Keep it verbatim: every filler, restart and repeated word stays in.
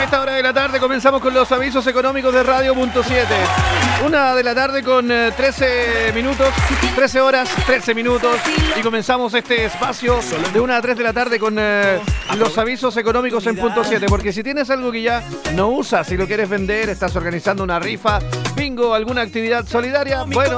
esta hora de la tarde comenzamos con los avisos económicos de Radio Punto siete. Una de la tarde con eh, trece minutos, trece horas, trece minutos. Y comenzamos este espacio de una a tres de la tarde con eh, los avisos económicos en Punto siete. Porque si tienes algo que ya no usas, si lo quieres vender, estás organizando una rifa, bingo, alguna actividad solidaria, bueno,